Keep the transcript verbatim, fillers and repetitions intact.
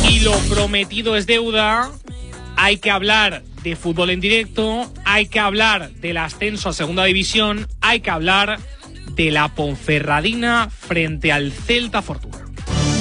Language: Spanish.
Y lo prometido es deuda. Hay que hablar de fútbol en directo, hay que hablar del ascenso a segunda división, hay que hablar de la Ponferradina frente al Celta Fortuna.